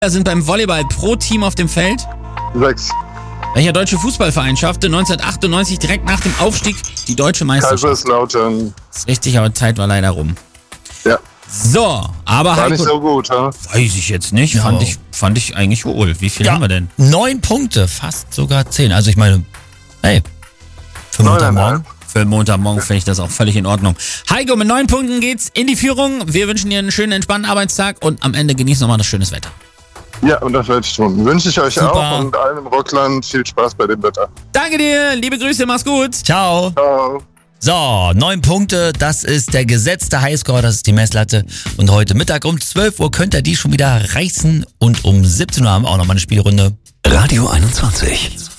sind beim Volleyball pro Team auf dem Feld? 6. Welcher deutsche Fußballverein schaffte 1998 direkt nach dem Aufstieg die deutsche Meisterschaft? Kaiserslautern. Ist richtig, aber Zeit war leider rum. Ja. So, aber War nicht so gut, ha? weiß ich jetzt nicht. Ja, Fand ich eigentlich wohl. Wie viel haben wir denn? 9 Punkte, fast sogar 10. Also ich meine, hey, für 9,5. Montagmorgen. Für Montagmorgen finde ich das auch völlig in Ordnung. Heiko, mit 9 Punkten geht's in die Führung. Wir wünschen dir einen schönen, entspannten Arbeitstag und am Ende genieß nochmal das schönes Wetter. Ja, und das werde ich tun. Wünsche ich euch Super. auch und allen im Rockland viel Spaß bei dem Wetter. Danke dir, liebe Grüße, mach's gut. Ciao. Ciao. So, 9 Punkte, das ist der gesetzte Highscore, das ist die Messlatte. Und heute Mittag um 12 Uhr könnt ihr die schon wieder reißen. Und um 17 Uhr haben wir auch nochmal eine Spielrunde. Radio 21.